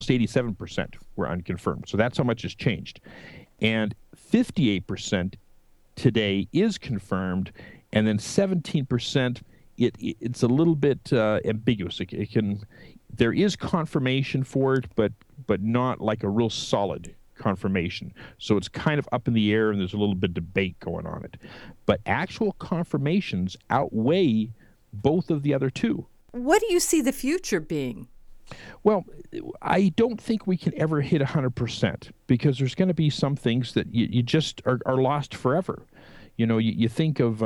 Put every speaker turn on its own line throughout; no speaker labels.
87% were unconfirmed. So that's how much has changed. And 58% today is confirmed, and then 17%, it's a little bit ambiguous. There is confirmation for it, but not like a real solid confirmation. So it's kind of up in the air, and there's a little bit of debate going on it. But actual confirmations outweigh both of the other two.
What do you see the future being?
Well, I don't think we can ever hit 100% because there's going to be some things that you just are lost forever. You think of,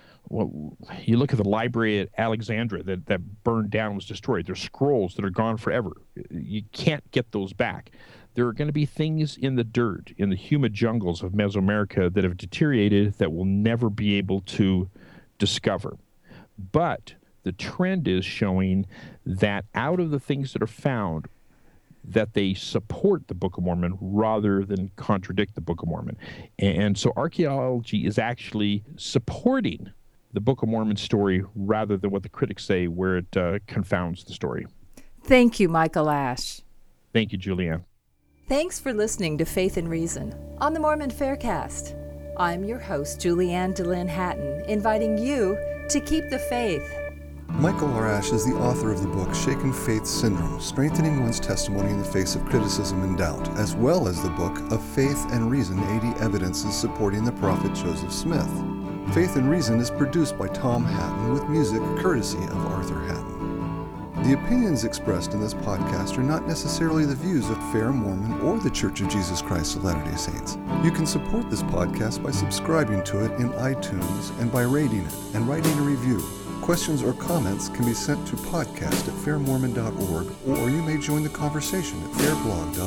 you look at the library at Alexandria that burned down, was destroyed. There's scrolls that are gone forever. You can't get those back. There are going to be things in the dirt, in the humid jungles of Mesoamerica that have deteriorated that we'll never be able to discover. But the trend is showing that out of the things that are found, that they support the Book of Mormon rather than contradict the Book of Mormon. And so archaeology is actually supporting the Book of Mormon story rather than what the critics say, where it confounds the story.
Thank you, Michael Ash.
Thank you, Julianne.
Thanks for listening to Faith and Reason on the Mormon Faircast. I'm your host, Julianne DeLynn Hatton, inviting you to keep the faith.
Michael R. Ash is the author of the book Shaken Faith Syndrome, Strengthening One's Testimony in the Face of Criticism and Doubt, as well as the book Of Faith and Reason, 80 Evidences Supporting the Prophet Joseph Smith. Faith and Reason is produced by Tom Hatton with music courtesy of Arthur Hatton. The opinions expressed in this podcast are not necessarily the views of Fair Mormon or the Church of Jesus Christ of Latter-day Saints. You can support this podcast by subscribing to it in iTunes and by rating it and writing a review. Questions or comments can be sent to podcast@fairmormon.org, or you may join the conversation at fairblog.org.